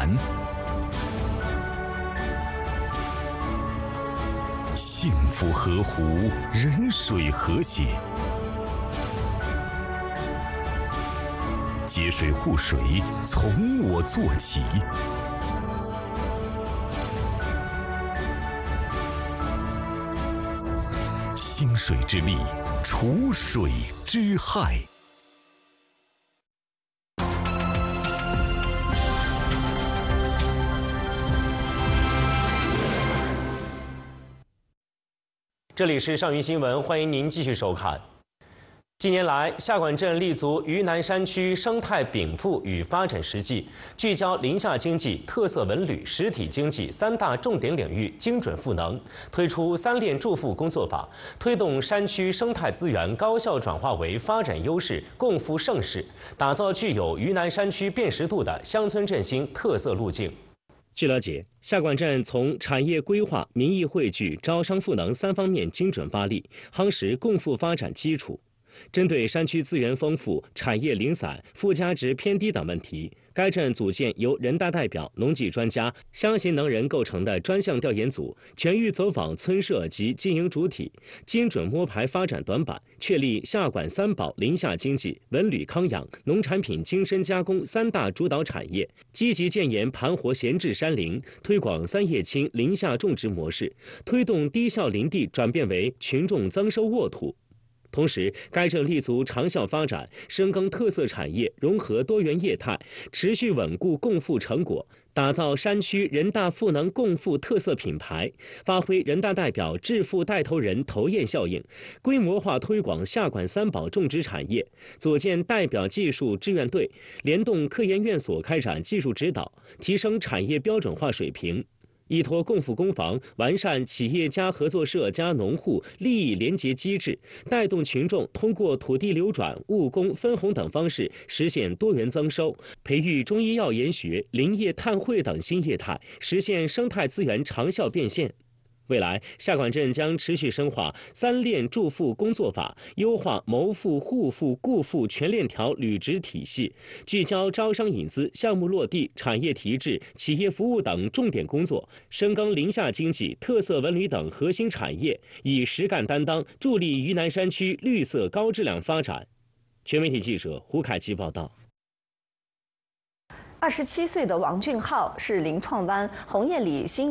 南，幸福河湖，人水和谐，节水护水，从我做起。兴水之力，除水之害。 这里是上云新闻，欢迎您继续收看。近年来，下管镇立足榆南山区生态禀赋与发展实际，聚焦林下经济、特色文旅、实体经济三大重点领域，精准赋能，推出3链助赋工作法，推动山区生态资源高效转化为发展优势，共赴盛世，打造具有榆南山区辨识度的乡村振兴特色路径。据了解，下管镇从产业规划、民意汇聚、招商赋能3方面精准发力，夯实共富发展基础。针对山区资源丰富、产业零散、附加值偏低等问题，该镇组建由人大代表、农技专家、乡贤能人构成的专项调研组，全域走访村社及经营主体，精准摸排发展短板，确立下管3保林下经济、文旅康养、农产品精深加工3大主导产业，积极建言盘活闲置山林，推广3叶青林下种植模式，推动低效林地转变为群众增收沃土。同时，该镇立足长效发展，深耕特色产业，融合多元业态，持续稳固共富成果，打造山区人大赋能共富特色品牌，发挥人大代表致富带头人头雁效应，规模化推广下管3保种植产业，组建代表技术志愿队，联动科研院所开展技术指导，提升产业标准化水平。依托共富工房，完善企业家合作社加农户利益联结机制，带动群众通过土地流转、务工分红等方式实现多元增收，培育中医药研学、林业碳汇等新业态，实现生态资源长效变现。未来，下管镇将持续深化3链助赋工作法，优化谋赋、户赋、顾赋全链条履职体系，聚焦招商引资、项目落地、产业提质、企业服务等重点工作，深耕林下经济、特色文旅等核心产业，以实干担当，助力榆南山区绿色高质量发展。全媒体记者胡凯奇报道。 27岁的王俊浩是临创湾红叶里新